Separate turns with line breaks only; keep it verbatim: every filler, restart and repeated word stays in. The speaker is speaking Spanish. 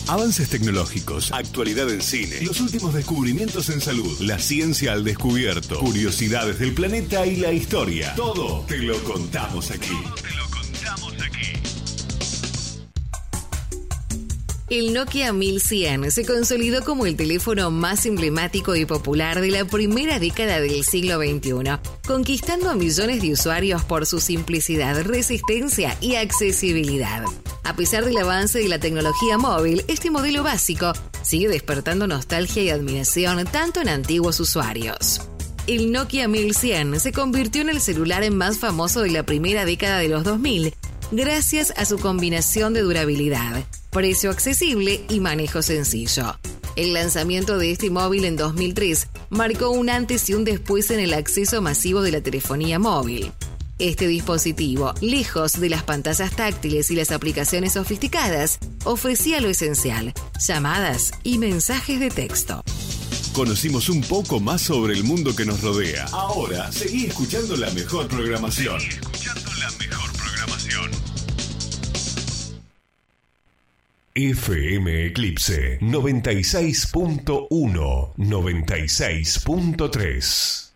Avances tecnológicos, actualidad en cine, los últimos descubrimientos en salud, la ciencia al descubierto, curiosidades del planeta y la historia. Todo te lo contamos aquí. Todo te lo contamos aquí.
El Nokia mil cien se consolidó como el teléfono más emblemático y popular de la primera década del siglo veintiuno, conquistando a millones de usuarios por su simplicidad, resistencia y accesibilidad. A pesar del avance de la tecnología móvil, este modelo básico sigue despertando nostalgia y admiración tanto en antiguos usuarios. El Nokia mil cien se convirtió en el celular más famoso de la primera década de los dos mil, gracias a su combinación de durabilidad, precio accesible y manejo sencillo. El lanzamiento de este móvil en dos mil tres marcó un antes y un después en el acceso masivo de la telefonía móvil. Este dispositivo, lejos de las pantallas táctiles y las aplicaciones sofisticadas, ofrecía lo esencial: llamadas y mensajes de texto.
Conocimos un poco más sobre el mundo que nos rodea. Ahora, seguí escuchando la mejor programación. Seguí escuchando la mejor programación. F M Eclipse noventa y seis punto uno, noventa y seis punto tres.